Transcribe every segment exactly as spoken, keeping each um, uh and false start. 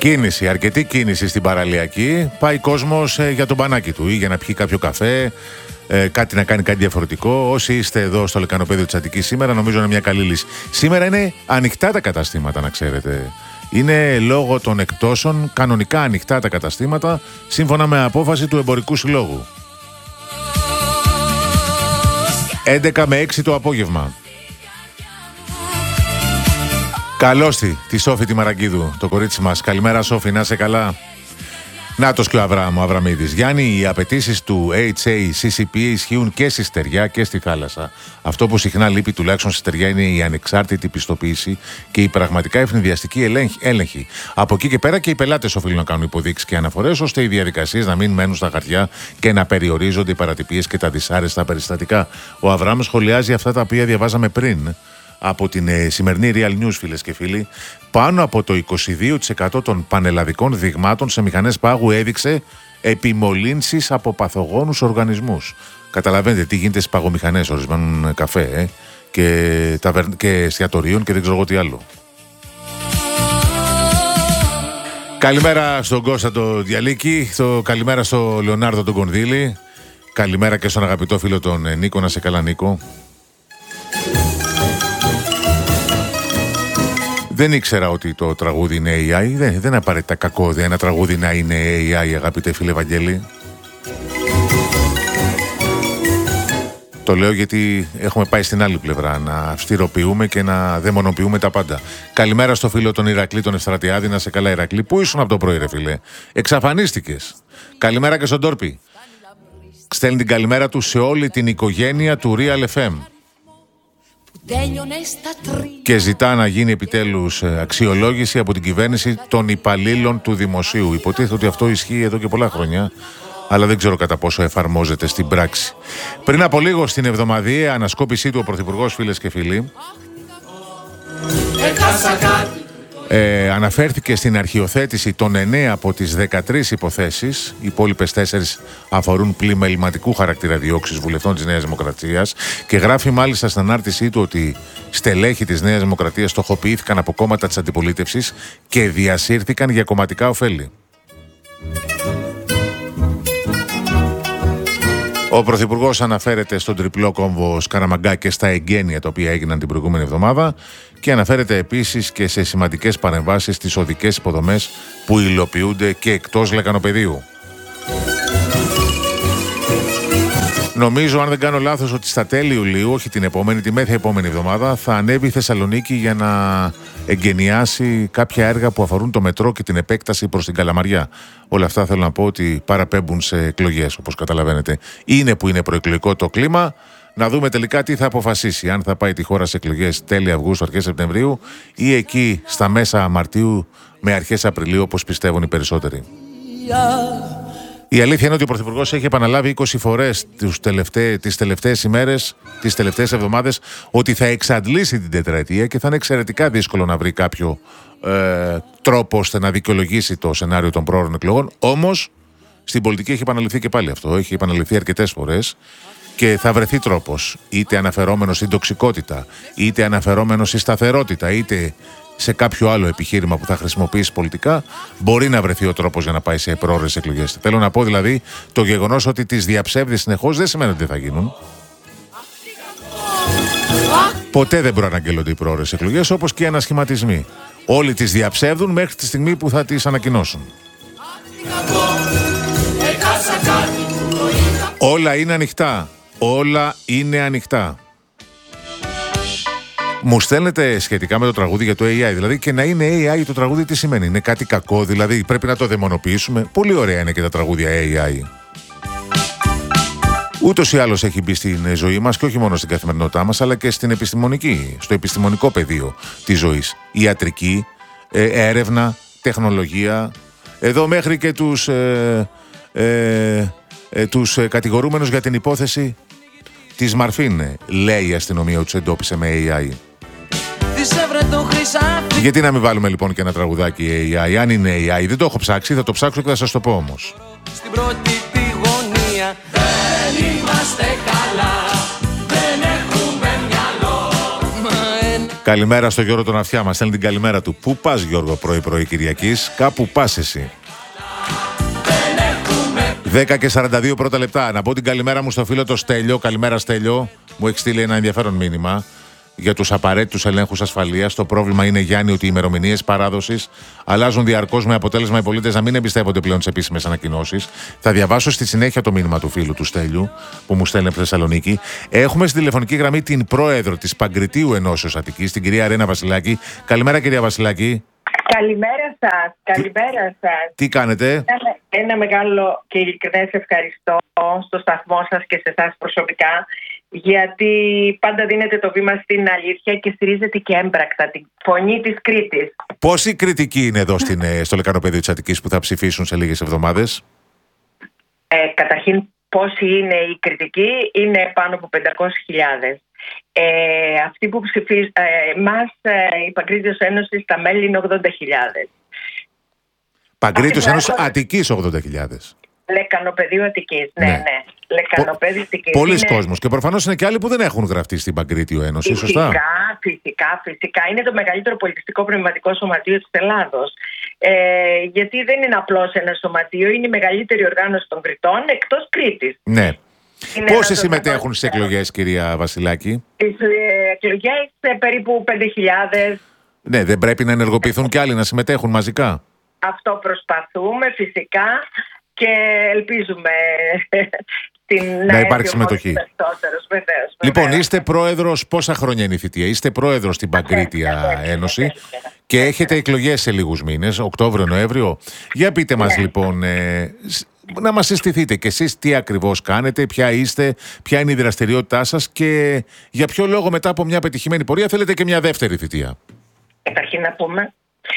Κίνηση, αρκετή κίνηση στην παραλιακή. Πάει κόσμος ε, για τον μπανάκι του ή για να πιει κάποιο καφέ, ε, κάτι να κάνει κάτι διαφορετικό. Όσοι είστε εδώ στο λεκανοπέδιο της Αττικής σήμερα, νομίζω είναι μια καλή λύση. Σήμερα είναι ανοιχτά τα καταστήματα, να ξέρετε. Είναι λόγω των εκτόσεων κανονικά ανοιχτά τα καταστήματα, σύμφωνα με απόφαση του Εμπορικού Συλλόγου. έντεκα με έξι το απόγευμα. Καλώς τη, τη Σόφη τη Μαραγκίδου, το κορίτσι μας. Καλημέρα Σόφη, να είσαι καλά. Νάτος και ο Αβραάμ, ο Αβραμίδης. Γιάννη, οι απαιτήσεις του έιτς έι σι σι πι ισχύουν και στη στεριά και στη θάλασσα. Αυτό που συχνά λείπει τουλάχιστον στη στεριά είναι η ανεξάρτητη πιστοποίηση και η πραγματικά ευνηδιαστική έλεγχη. Από εκεί και πέρα και οι πελάτες οφείλουν να κάνουν υποδείξεις και αναφορές, ώστε οι διαδικασίες να μην μένουν στα χαρτιά και να περιορίζονται οι παρατυπίες και τα δυσάρεστα περιστατικά. Ο Αβραάμ σχολιάζει αυτά τα οποία διαβάζαμε πριν από την ε, σημερινή Real News, φίλες και φίλοι. Πάνω από το είκοσι δύο τοις εκατό των πανελλαδικών δειγμάτων σε μηχανές πάγου έδειξε επιμολύνσεις από παθογόνους οργανισμούς. Καταλαβαίνετε τι γίνεται στις παγομηχανές ορισμένων καφέ ε, και, ταβερ... και εστιατορίων και δεν ξέρω εγώ τι άλλο. Καλημέρα στον Κώστα το Διαλίκη, το... καλημέρα στον Λεωνάρδο τον Κονδύλη, καλημέρα και στον αγαπητό φίλο τον Νίκο. Να σε καλά, Νίκο. Δεν ήξερα ότι το τραγούδι είναι έι άι. Δεν, δεν είναι απαραίτητα κακό ένα τραγούδι να είναι έι άι, αγαπητέ φίλε Βαγγέλη. Το λέω γιατί έχουμε πάει στην άλλη πλευρά, να αυστηροποιούμε και να δαιμονοποιούμε τα πάντα. Καλημέρα στο φίλο τον Ηρακλή, τον Ευστρατιάδη. Να σε καλά, Ηρακλή. Πού ήσουν από το πρωί, ρε φίλε? Εξαφανίστηκες. Καλημέρα και στον Τόρπι. Στέλνει την καλημέρα του σε όλη την οικογένεια του Real εφ εμ. Και ζητά να γίνει επιτέλους αξιολόγηση από την κυβέρνηση των υπαλλήλων του δημοσίου. Υποτίθεται ότι αυτό ισχύει εδώ και πολλά χρόνια, αλλά δεν ξέρω κατά πόσο εφαρμόζεται στην πράξη. Πριν από λίγο στην εβδομαδιαία ανασκόπησή του ο Πρωθυπουργός, φίλες και φίλοι, ε, αναφέρθηκε στην αρχιοθέτηση των εννέα από τις δεκατρείς υποθέσεις. Οι υπόλοιπες τέσσερις αφορούν πλημεληματικού χαρακτήρα διώξεις βουλευτών της Νέας Δημοκρατίας και γράφει μάλιστα στην ανάρτησή του ότι στελέχη της Νέας Δημοκρατίας στοχοποιήθηκαν από κόμματα της αντιπολίτευσης και διασύρθηκαν για κομματικά ωφέλη. Ο Πρωθυπουργός αναφέρεται στον τριπλό κόμβο Σκαραμαγκά και στα εγγένεια τα οποία έγιναν την προηγούμενη εβδομάδα και αναφέρεται επίσης και σε σημαντικές παρεμβάσεις στις οδικές υποδομές που υλοποιούνται και εκτός λεκανοπεδίου. Νομίζω, αν δεν κάνω λάθος, ότι στα τέλη Ιουλίου, όχι την επόμενη, τη μέθη επόμενη εβδομάδα, θα ανέβει η Θεσσαλονίκη για να εγκαινιάσει κάποια έργα που αφορούν το μετρό και την επέκταση προς την Καλαμαριά. Όλα αυτά θέλω να πω ότι παραπέμπουν σε εκλογές, όπως καταλαβαίνετε. Είναι που είναι προεκλογικό το κλίμα. Να δούμε τελικά τι θα αποφασίσει. Αν θα πάει τη χώρα σε εκλογές τέλη Αυγούστου, αρχές Σεπτεμβρίου ή εκεί στα μέσα Μαρτίου με αρχές Απριλίου, όπως πιστεύουν οι περισσότεροι. Η αλήθεια είναι ότι ο Πρωθυπουργός έχει επαναλάβει είκοσι φορές τις τελευταίες, τις τελευταίες ημέρες, τις τελευταίες εβδομάδες, ότι θα εξαντλήσει την τετραετία και θα είναι εξαιρετικά δύσκολο να βρει κάποιο ε, τρόπο ώστε να δικαιολογήσει το σενάριο των πρόωρων εκλογών. Όμως, στην πολιτική έχει επαναληφθεί και πάλι αυτό. Έχει επαναληφθεί αρκετές φορές και θα βρεθεί τρόπος, είτε αναφερόμενος στην τοξικότητα, είτε αναφερόμενος στη σταθερότητα, είτε σε κάποιο άλλο επιχείρημα που θα χρησιμοποιήσει πολιτικά, μπορεί να βρεθεί ο τρόπος για να πάει σε πρόωρες εκλογές. Θέλω να πω δηλαδή, το γεγονός ότι τις διαψεύδει συνεχώς δεν σημαίνει ότι δεν θα γίνουν. Ποτέ δεν προαναγγέλλονται οι πρόωρες εκλογές, όπως και οι ανασχηματισμοί. Όλοι τις διαψεύδουν μέχρι τη στιγμή που θα τις ανακοινώσουν. Όλα είναι ανοιχτά. Όλα είναι ανοιχτά. Μου στέλνετε σχετικά με το τραγούδι για το έι άι. Δηλαδή, και να είναι έι άι το τραγούδι, τι σημαίνει? Είναι κάτι κακό, δηλαδή πρέπει να το δαιμονοποιήσουμε? Πολύ ωραία είναι και τα τραγούδια έι άι. Ούτως ή άλλως έχει μπει στην ζωή μας και όχι μόνο στην καθημερινότητά μας, αλλά και στην επιστημονική, στο επιστημονικό πεδίο της ζωής. Ιατρική, ε, έρευνα, τεχνολογία. Εδώ μέχρι και τους, ε, ε, ε, τους ε, κατηγορούμενους για την υπόθεση της Μαρφίν, λέει η αστυνομία ότι τους εντόπισε με έι άι. Γιατί να μην βάλουμε λοιπόν και ένα τραγουδάκι έι άι? Αν είναι έι άι, δεν το έχω ψάξει, θα το ψάξω και θα σας το πω όμως. Στην πρώτη τη γωνία δεν είμαστε καλά, δεν έχουμε μυαλό. Μα ένα... Καλημέρα στο Γιώργο τον Αυτιά μας. Στέλνει την καλημέρα του. Πού πας, Γιώργο, πρωί-πρωί Κυριακής? Κάπου πας εσύ. δέκα και σαράντα δύο πρώτα λεπτά. Να πω την καλημέρα μου στο φίλο το Στέλιο. Καλημέρα, Στέλιο. Μου έχει στείλει ένα ενδιαφέρον μήνυμα για τους απαραίτητους ελέγχους ασφαλείας. Το πρόβλημα είναι, Γιάννη, ότι οι ημερομηνίες παράδοσης αλλάζουν διαρκώς, με αποτέλεσμα οι πολίτες να μην εμπιστεύονται πλέον τις επίσημες ανακοινώσεις. Θα διαβάσω στη συνέχεια το μήνυμα του φίλου του Στέλιου που μου στέλνει από τη Θεσσαλονίκη. Έχουμε στη τηλεφωνική γραμμή την πρόεδρο της Παγκριτίου Ενώσεως Αττικής, την κυρία Ρένα Βασιλάκη. Καλημέρα, κυρία Βασιλάκη. Καλημέρα σας, καλημέρα σας. Τι κάνετε? Ένα, ένα μεγάλο και ειλικρινές ευχαριστώ στο σταθμό σας και σε εσάς προσωπικά, γιατί πάντα δίνετε το βήμα στην αλήθεια και στηρίζετε και έμπρακτα τη φωνή της Κρήτης. Πόσοι κριτικοί είναι εδώ στην, στο Λεκανοπέδιο της Αττικής που θα ψηφίσουν σε λίγες εβδομάδες? Ε, καταρχήν, πόσοι είναι οι κριτικοί? Είναι πάνω από πεντακόσιες χιλιάδες. Ε, αυτοί που ψηφίζουν, ε, μας, ε, η Παγκρίτιος Ένωση, τα μέλη είναι ογδόντα χιλιάδες. Παγκρίτιος Ένωση Αττικής ογδόντα χιλιάδες. Λεκανοπεδίου Αττικής, ναι, ναι. ναι. Λεκανοπέδιο Αττικής. Πολλοί είναι... κόσμος. Και προφανώς είναι και άλλοι που δεν έχουν γραφτεί στην Παγκρίτιο Ένωση, φυσικά, σωστά? Φυσικά, φυσικά. Είναι το μεγαλύτερο πολιτιστικό πνευματικό σωματείο της Ελλάδος. Ε, γιατί δεν είναι απλώς ένα σωματείο, είναι η μεγαλύτερη οργάνωση των Κρητών εκτός Κρήτης. Ναι. Είναι Πόσοι συμμετέχουν στις εκλογές, κυρία Βασιλάκη? Στις εκλογές περίπου πέντε χιλιάδες. Ναι, δεν πρέπει να ενεργοποιηθούν κι άλλοι να συμμετέχουν μαζικά? Αυτό προσπαθούμε φυσικά και ελπίζουμε την να υπάρξει συμμετοχή. Βεβαίως, βεβαίως. Λοιπόν, είστε πρόεδρος, πόσα χρόνια είναι η θητεία? Είστε πρόεδρος στην Παγκρίτια Ένωση και έχετε εκλογές σε λίγους μήνες, Οκτώβριο-Νοέμβριο. Για πείτε μας λοιπόν, ε, να μας συστηθείτε και εσείς τι ακριβώς κάνετε, ποια είστε, ποια είναι η δραστηριότητά σας και για ποιο λόγο μετά από μια πετυχημένη πορεία θέλετε και μια δεύτερη θητεία. Καταρχήν να πούμε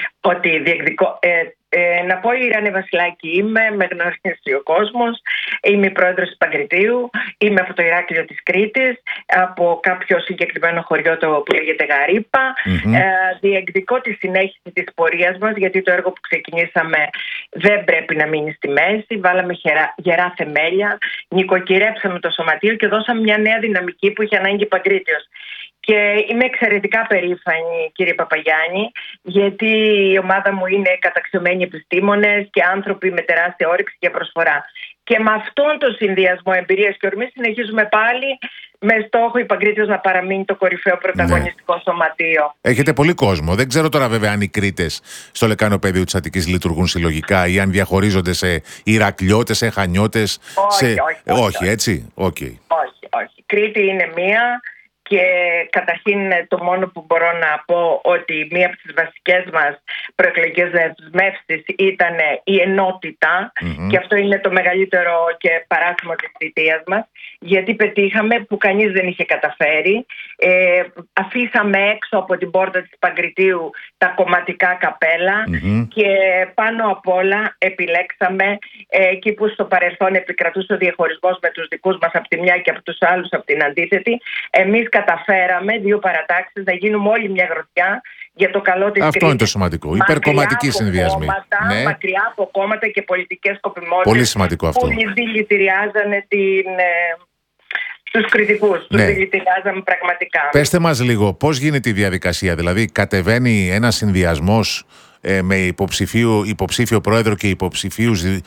ότι διεκδικώ... Ε, ε, να πω, η Ράνη Βασιλάκη είμαι, με γνωρίζει ο κόσμος, είμαι η πρόεδρος της Παγκριτίου, είμαι από το Ηράκλειο της Κρήτης, από κάποιο συγκεκριμένο χωριό το που λέγεται Γαρύπα. Mm-hmm. Ε, διεκδικώ τη συνέχιση της πορείας μας, γιατί το έργο που ξεκινήσαμε δεν πρέπει να μείνει στη μέση. Βάλαμε γερά, γερά θεμέλια, νοικοκυρέψαμε το σωματείο και δώσαμε μια νέα δυναμική που είχε ανάγκη η Παγκρίτιος. Και είμαι εξαιρετικά περήφανη, κύριε Παπαγιάννη, γιατί η ομάδα μου είναι καταξιωμένοι επιστήμονες και άνθρωποι με τεράστια όρεξη και προσφορά. Και με αυτόν τον συνδυασμό εμπειρίας και ορμής συνεχίζουμε πάλι με στόχο η Παγκρίτιος να παραμείνει το κορυφαίο πρωταγωνιστικό ναι. σωματείο. Έχετε πολύ κόσμο. Δεν ξέρω τώρα βέβαια αν οι Κρήτες στο Λεκανοπέδιο της Αττικής λειτουργούν συλλογικά ή αν διαχωρίζονται σε Ηρακλιώτες, σε Χανιώτες. Όχι, σε... όχι, όχι, όχι, έτσι. Okay. όχι, όχι. Κρήτη είναι μία. Και καταρχήν το μόνο που μπορώ να πω ότι μία από τις βασικές μας προεκλογικές δεσμεύσεις ήταν η ενότητα mm-hmm. και αυτό είναι το μεγαλύτερο και παράσημο της θητείας μας, γιατί πετύχαμε που κανείς δεν είχε καταφέρει. Ε, αφήσαμε έξω από την πόρτα της Παγκριτίου τα κομματικά καπέλα mm-hmm. και πάνω απ' όλα επιλέξαμε ε, εκεί που στο παρελθόν επικρατούσε ο διαχωρισμός με τους δικούς μας από τη μια και από τους άλλους από την αντίθετη. Εμείς καταφέραμε δύο παρατάξεις να γίνουμε όλοι μια γροθιά για το καλό της Αυτό Κρήτης. είναι το σημαντικό. Υπερκομματικοί συνδυασμοί. Ναι. Μακριά από κόμματα και πολιτικές σκοπιμότητες. Πολύ σημαντικό αυτό. Που δηλητηριάζανε την... Ε, τους κριτικούς, τους ναι. δηλητηριάζαμε πραγματικά. Πέστε μας λίγο, πώς γίνεται η διαδικασία? Δηλαδή, κατεβαίνει ένας συνδυασμός ε, με υποψηφίο, υποψήφιο πρόεδρο και υποψηφίους ναι.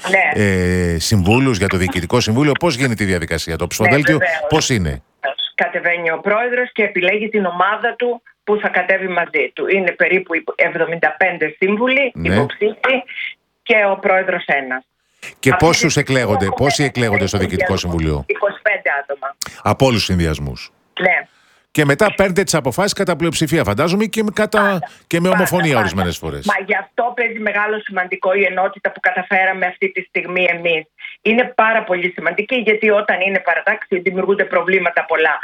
ε, συμβούλους για το Διοικητικό Συμβούλιο. Πώς γίνεται η διαδικασία? Το ψηφοδέλτιο ναι, πώς είναι? Κατεβαίνει ο πρόεδρος και επιλέγει την ομάδα του που θα κατέβει μαζί του. Είναι περίπου εβδομήντα πέντε σύμβουλοι, ναι. υποψήφοι και ο πρόεδρος ένας. Και πόσους εκλέγονται, πόσοι εκλέγονται στο Διοικητικό Συμβουλίο? είκοσι πέντε άτομα. Από όλους τους συνδυασμούς. Ναι. Και μετά παίρνετε τις αποφάσεις κατά πλειοψηφία, φαντάζομαι, και με, κατά... πάντα, και με ομοφωνία πάντα, ορισμένες φορές. Μα γι' αυτό παίζει μεγάλο σημαντικό η ενότητα που καταφέραμε αυτή τη στιγμή εμείς. Είναι πάρα πολύ σημαντική, γιατί όταν είναι παρατάξει δημιουργούνται προβλήματα πολλά.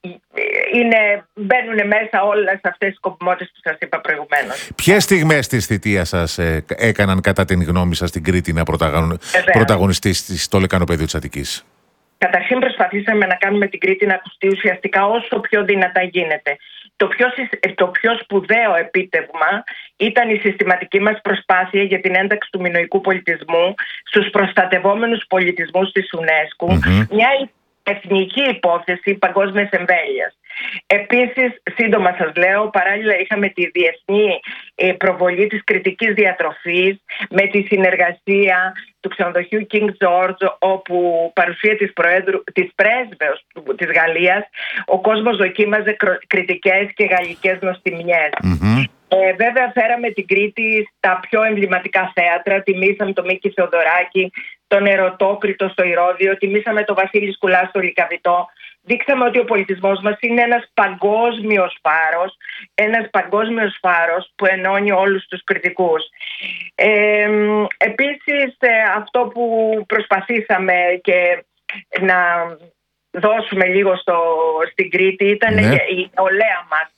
Είναι, μπαίνουν μέσα όλες αυτές τις σκοπιμότητες που σας είπα προηγουμένως. Ποιες στιγμές της θητείας σας ε, έκαναν κατά την γνώμη σας την Κρήτη να πρωταγων... πρωταγωνιστεί στο Λεκανοπέδιο της Αττικής? Καταρχήν προσπαθήσαμε να κάνουμε την Κρήτη να ακουστεί ουσιαστικά όσο πιο δυνατά γίνεται. Το πιο, το πιο σπουδαίο επίτευγμα ήταν η συστηματική μας προσπάθεια για την ένταξη του μινωικού πολιτισμού στους προστατευόμενους πολιτισμούς της UNESCO, mm-hmm. μια εθνική υπόθεση παγκόσμιας εμβέλειας. Επίσης, σύντομα σας λέω, παράλληλα είχαμε τη διεθνή προβολή της κριτικής διατροφής με τη συνεργασία του ξενοδοχείου King George, όπου παρουσία της, προέδρου, της πρέσβεως της Γαλλίας, ο κόσμος δοκίμαζε κριτικές και γαλλικές νοστιμιές. Mm-hmm. Ε, βέβαια φέραμε την Κρήτη στα πιο εμβληματικά θέατρα. Τιμήσαμε τον Μίκη Θεοδωράκη, τον Ερωτόκριτο στο Ηρώδειο, τιμήσαμε τον Βασίλη Σκουλά στο Λυκαβητό. Δείξαμε ότι ο πολιτισμός μας είναι ένας παγκόσμιος φάρος, ένας παγκόσμιος φάρος που ενώνει όλους τους κριτικούς. Ε, επίσης, αυτό που προσπαθήσαμε και να δώσουμε λίγο στο, στην Κρήτη ήταν ναι. η ολέα μας.